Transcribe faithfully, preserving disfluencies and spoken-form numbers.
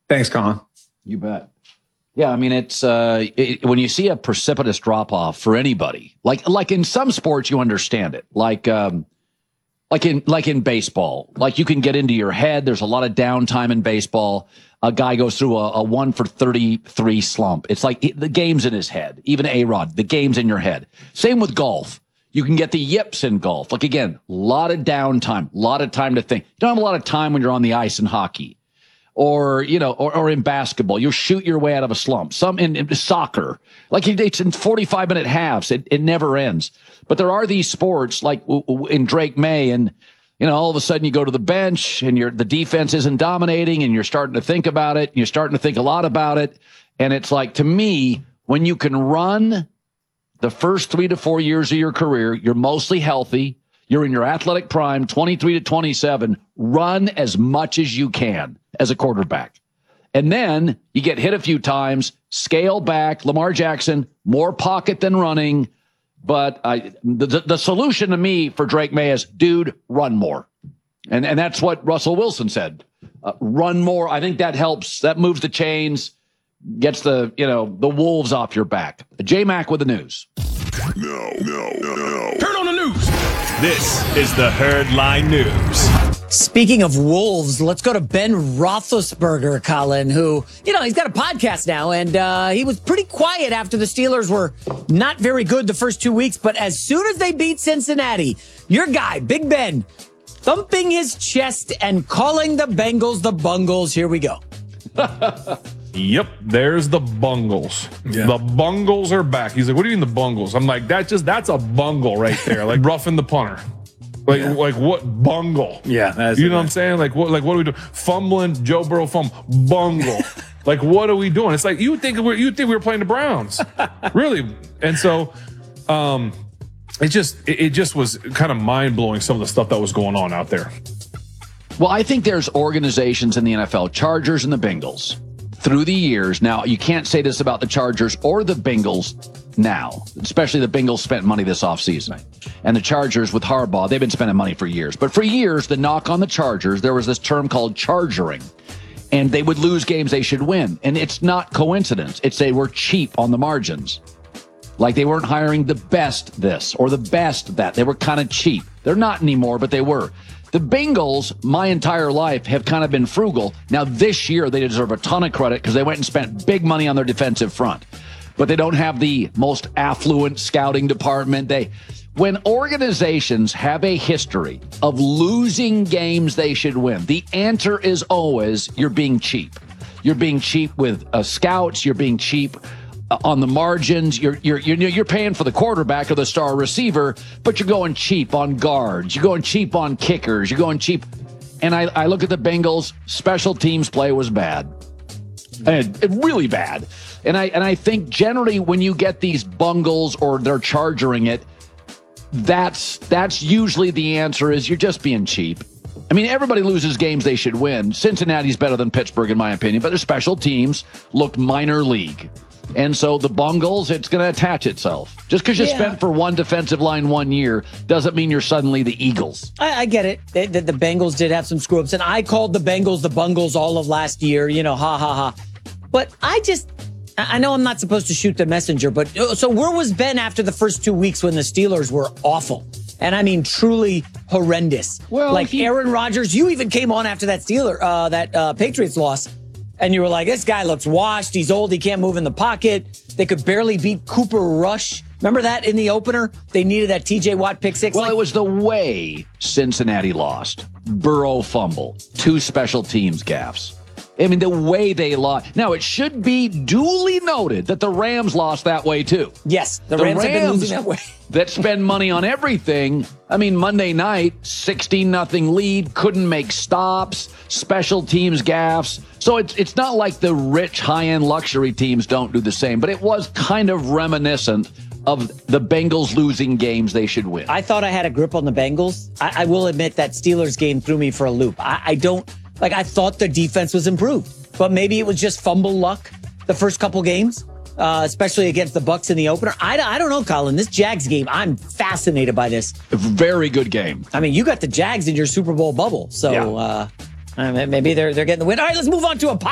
Thanks, Colin. You bet. Yeah, I mean, it's uh, it, when you see a precipitous drop off for anybody, like like in some sports, you understand it. Like um, like in like in baseball, like you can get into your head. There's a lot of downtime in baseball. A guy goes through a, a one for thirty-three slump. It's like it, the game's in his head. Even A-Rod, the game's in your head. Same with golf. You can get the yips in golf. Like again, a lot of downtime, a lot of time to think. You don't have a lot of time when you're on the ice in hockey. Or, you know, or, or in basketball, you shoot your way out of a slump. Some in, in soccer, like it's in forty-five minute halves. It, it never ends. But there are these sports like w- w- in Drake May, and, you know, all of a sudden you go to the bench and you're, the defense isn't dominating and you're starting to think about it. You're starting to think a lot about it. And it's like, to me, when you can run the first three to four years of your career, you're mostly healthy. You're in your athletic prime, twenty-three to twenty-seven, run as much as you can as a quarterback. And then you get hit a few times, scale back. Lamar Jackson, more pocket than running. But I, the, the solution to me for Drake May is, dude, run more. And, and that's what Russell Wilson said. Uh, run more. I think that helps. That moves the chains, gets the, you know, the wolves off your back. J-Mac with the news. No, no, no, no. Turn on the news. This is the Herd Line News. Speaking of wolves, let's go to Ben Roethlisberger, Colin, who, you know, he's got a podcast now, and uh, he was pretty quiet after the Steelers were not very good the first two weeks. But as soon as they beat Cincinnati, your guy, Big Ben, thumping his chest and calling the Bengals the Bungles. Here we go. Yep, there's the Bungles. Yeah. The Bungles are back. He's like, what do you mean the Bungles? I'm like, that just that's a bungle right there, like roughing the punter. Like, yeah. like what bungle? Yeah, you know what I'm saying? Like, what? Like, what are we doing? Fumbling, Joe Burrow fumble, bungle. Like, what are we doing? It's like you think we're you think we were playing the Browns, really? And so, um, it just it, it just was kind of mind blowing, some of the stuff that was going on out there. Well, I think there's organizations in the N F L, Chargers and the Bengals, through the years. Now, you can't say this about the Chargers or the Bengals now, especially the Bengals spent money this offseason. And the Chargers with Harbaugh, they've been spending money for years. But for years, the knock on the Chargers, there was this term called chargering. And they would lose games they should win. And it's not coincidence. It's they were cheap on the margins. Like they weren't hiring the best this or the best that. They were kind of cheap. They're not anymore, but they were. The Bengals, my entire life, have kind of been frugal. Now, this year, they deserve a ton of credit because they went and spent big money on their defensive front. But they don't have the most affluent scouting department. They, when organizations have a history of losing games they should win, the answer is always you're being cheap. You're being cheap with uh, scouts. You're being cheap on the margins. You're, you're, you're, you're paying for the quarterback or the star receiver, but you're going cheap on guards. You're going cheap on kickers. You're going cheap. And I, I look at the Bengals, special teams play was bad. And really bad. And I, and I think generally when you get these bungles or they're charging it, that's, that's usually the answer is you're just being cheap. I mean, everybody loses games they should win. Cincinnati's better than Pittsburgh, in my opinion, but their special teams looked minor league. And so the Bungles, it's going to attach itself. Just because you yeah. spent for one defensive line one year doesn't mean you're suddenly the Eagles. I, I get it. The, the, the Bengals did have some screw-ups, and I called the Bengals the Bungles all of last year. You know, ha, ha, ha. But I just, I know I'm not supposed to shoot the messenger, but so where was Ben after the first two weeks when the Steelers were awful? And I mean, truly horrendous. Well, like he, Aaron Rodgers, you even came on after that Steeler, uh, that uh, Patriots loss. And you were like, this guy looks washed. He's old. He can't move in the pocket. They could barely beat Cooper Rush. Remember that in the opener? They needed that T J Watt pick six. Well, like- it was the way Cincinnati lost. Burrow fumble. Two special teams gaffes. I mean, the way they lost. Now, it should be duly noted that the Rams lost that way, too. Yes, the, the Rams, Rams have been losing that way. that spend money on everything. I mean, Monday night, sixteen nothing lead, couldn't make stops, special teams gaffes. So it's it's not like the rich, high-end luxury teams don't do the same, but it was kind of reminiscent of the Bengals losing games they should win. I thought I had a grip on the Bengals. I, I will admit that Steelers game threw me for a loop. I, I don't, like, I thought the defense was improved, but maybe it was just fumble luck the first couple games, uh, especially against the Bucs in the opener. I, I don't know, Colin. This Jags game, I'm fascinated by this. A very good game. I mean, you got the Jags in your Super Bowl bubble, so yeah. uh, maybe they're they're getting the win. All right, let's move on to a